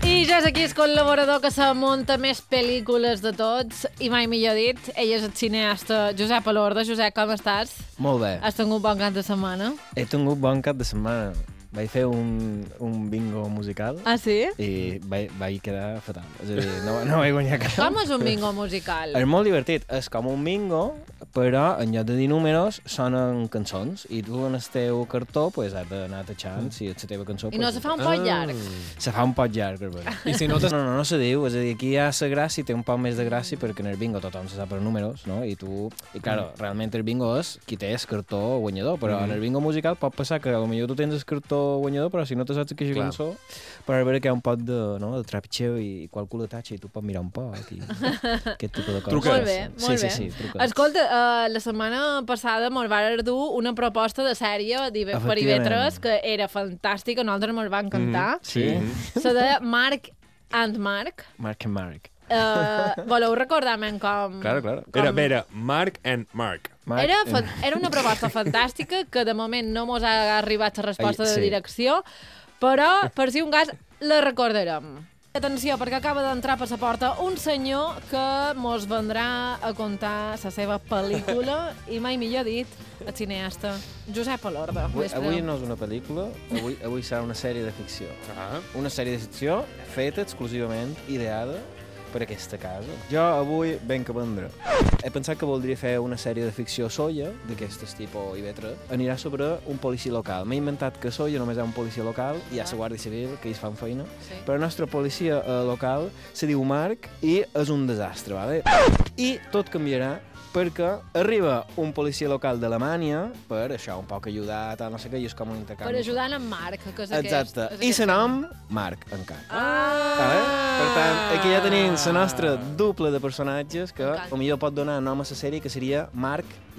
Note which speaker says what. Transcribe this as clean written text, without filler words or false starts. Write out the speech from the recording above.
Speaker 1: I ja és aquí el col·laborador que se munta més pel·lícules de tots, i mai millor dit, ell és el cineasta Josep Alorda. Josep, com estàs?
Speaker 2: Molt bé.
Speaker 1: Has tingut bon cap de setmana?
Speaker 2: He tingut bon cap de setmana. Vaig fer un bingo musical
Speaker 1: Ah, sí?
Speaker 2: i vaig quedar fatal. És a dir, no vaig guanyar cap.
Speaker 1: Com és un bingo musical?
Speaker 2: És molt divertit. És com un bingo, però en lloc de dir números sonen cançons i tu en el teu cartó pues, has d'anar tachant si és la teva cançó.
Speaker 1: I no se fa un pot llarg?
Speaker 2: Se fa un pot llarg, és veritat.
Speaker 3: I si no
Speaker 2: No se diu, és a dir, aquí hi ha la gràcia, té un poc més de gràcia perquè en el bingo tothom se sap els números, no? I claro, realment el bingo és qui té el cartó guanyador, però en el bingo musical pot passar que potser tu tens el cartó guanyador, però si no te saps aquella cançó, per veure que hi ha un pot de trepitxeu i qualcú la tatxa i tu pots mirar un poc i aquest tipus de coses.
Speaker 3: Truques.
Speaker 1: Molt bé, molt bé.
Speaker 2: Sí, truques.
Speaker 1: Escolta, la setmana passada mos van dur una proposta de sèrie per IB3 que era fantàstica, a nosaltres mos va encantar.
Speaker 2: Sí.
Speaker 1: Se deia Mark and Mark.
Speaker 2: Mark and Mark.
Speaker 1: Voleu recordar-me com...
Speaker 3: Claro. Era Mark and Mark.
Speaker 1: Era una proposta fantàstica que de moment no mos ha arribat la resposta de
Speaker 2: Sí.
Speaker 1: direcció, però per si un cas la recordarem. Atenció, perquè acaba d'entrar per la porta un senyor que mos vendrà a contar la seva pel·lícula i mai millor dit, el cineasta Josep Alorda.
Speaker 2: Avui no és una pel·lícula, avui serà una sèrie de ficció. Una sèrie de ficció feta exclusivament, ideada per aquesta casa. Jo avui venc a vendre. He pensat que voldria fer una sèrie de ficció soia, d'aquestes tipus IB3, anirà sobre un policia local. M'he inventat que a Soia només hi ha un policia local, hi ha la Guàrdia Civil, que ells fan feina, però el nostre policia local se diu Marc i és un desastre, vale? I tot canviarà perquè arriba un policia local d'Alemanya per això, un poc ajudar, tal, no sé què, i és com un intercanvi.
Speaker 1: Per ajudar en Marc, que és
Speaker 2: Exacte.
Speaker 1: aquest.
Speaker 2: I el nom, Marc, encara. Vale? Per tant, aquí ja tenim la nostra dupla de personatges que potser pot donar nom a la sèrie, que seria Marc